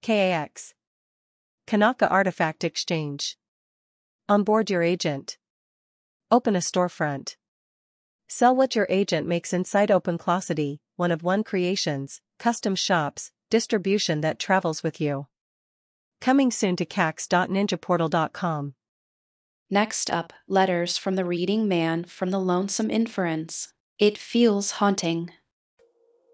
KAX. Kanaka Artifact Exchange. Onboard your agent. Open a storefront. Sell what your agent makes inside OpenClosity, one-of-one creations, custom shops, distribution that travels with you. Coming soon to cax.ninjaportal.com. Next up, letters from the reading man from the Lonesome Inference. It feels haunting.